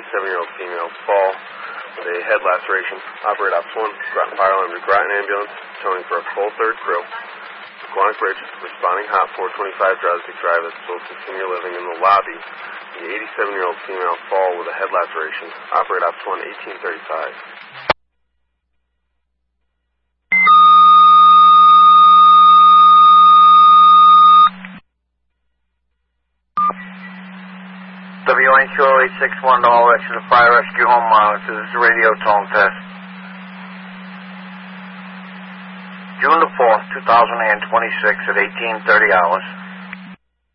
87-year-old female fall with a head laceration. Operator Ops 1, Groton Fire Alarm to Groton Ambulance, towing for a full third crew. Quantic Bridge, responding hot 425 Drozdek Drive as will continue living in the lobby. The 87-year-old female fall with a head laceration. Operator Ops 1, 1835. WNQO 861 to all exit of Fire Rescue Home Monitor. This is a radio tone test. June the 4th, 2026 at 18:30 hours.